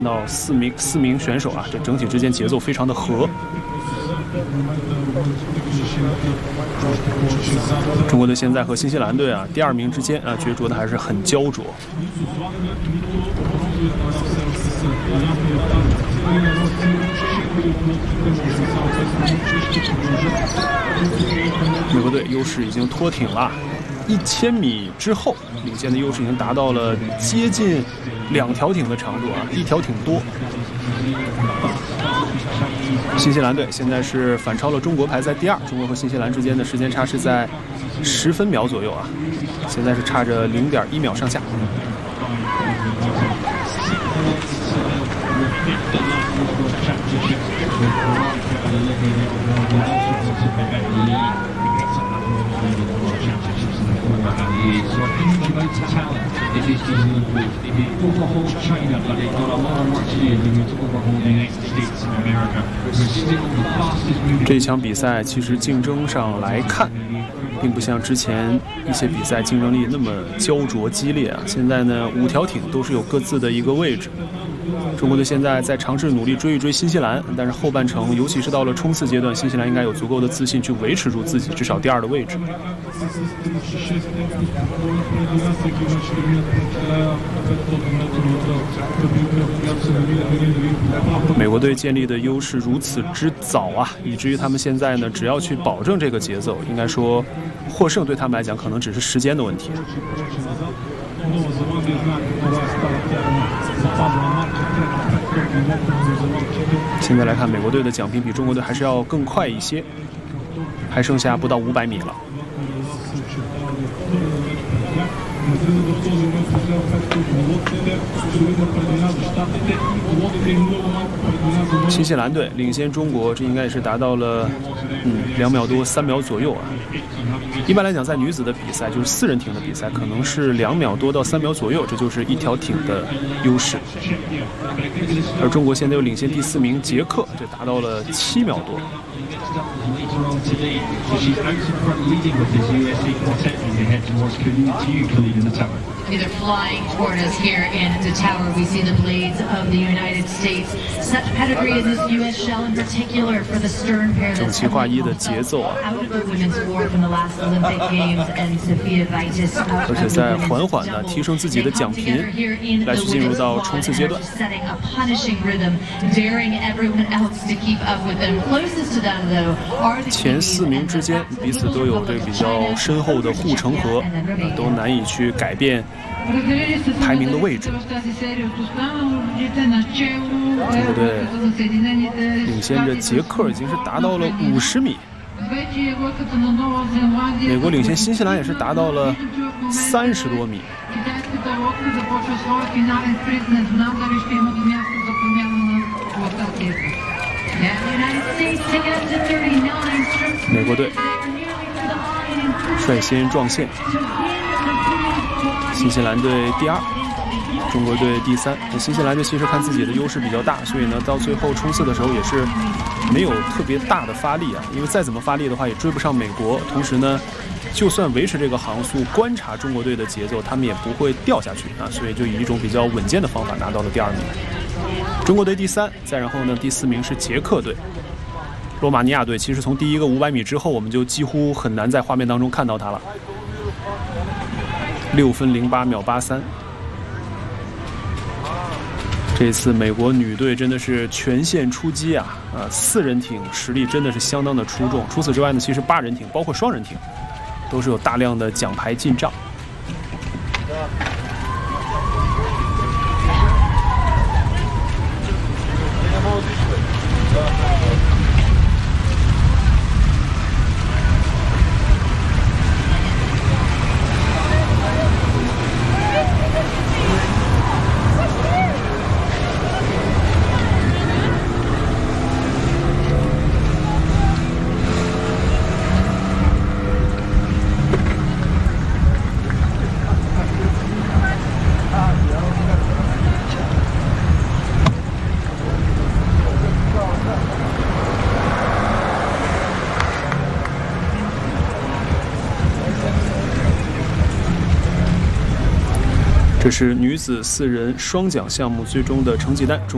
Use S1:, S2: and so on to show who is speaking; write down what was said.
S1: 到四名选手啊，这整体之间节奏非常的和。中国队现在和新西兰队啊，第2名之间啊，角逐的还是很焦灼。美国队优势已经拖挺了，1000米之后，领先的优势已经达到了接近2条艇的长度啊，1条艇多。新西兰队现在是反超了中国，排在第2。中国和新西兰之间的时间差是在10分秒左右啊，现在是差着0.1秒上下。这一场比赛其实竞争上来看，并不像之前一些比赛竞争力那么焦灼激烈啊。现在呢，5条艇都是有各自的一个位置。中国队现在在尝试努力追一追新西兰，但是后半程，尤其是到了冲刺阶段，新西兰应该有足够的自信去维持住自己至少第2的位置。美国队建立的优势如此之早啊，以至于他们现在呢，只要去保证这个节奏，应该说获胜对他们来讲可能只是时间的问题。现在来看，美国队的奖评比中国队还是要更快一些，还剩下不到500米了。新西兰队领先中国，这应该也是达到了2秒多3秒左右啊。一般来讲，在女子的比赛，就是4人艇的比赛，可能是2秒多到3秒左右，这就是1条艇的优势。而中国现在又领先第4名捷克，这达到了7秒多。
S2: They're flying toward us here in the tower. We see the blades of the United States. Such pedigree in this U.S. shell, in particular for the stern pair.
S1: 整齐划一的节奏啊！
S2: Out of the women's war from the last Olympic Games, and Sophia Vitis.
S1: 而且在缓缓的提升自己的奖评，来去进入到冲刺阶段。
S2: Setting a punishing rhythm, daring everyone else to keep up with them. Closest to them, though, are the
S1: 前4名之间彼此都有这个比较深厚的护城河，都难以去改变排名的位置。中国队领先着捷克已经是达到了50米，美国领先新西兰也是达到了30多米。美国队率先撞线，新西兰队第2，中国队第3。新西兰队其实看自己的优势比较大，所以呢，到最后冲刺的时候也是没有特别大的发力啊，因为再怎么发力的话也追不上美国。同时呢，就算维持这个航速，观察中国队的节奏，他们也不会掉下去啊，所以就以一种比较稳健的方法拿到了第2名。中国队第3，再然后呢，第4名是捷克队。罗马尼亚队其实从第1个500米之后，我们就几乎很难在画面当中看到他了。6分08秒83。这次美国女队真的是全线出击啊！4人艇实力真的是相当的出众。除此之外呢，其实8人艇包括双人艇，都是有大量的奖牌进账。这是女子4人双桨项目最终的成绩单。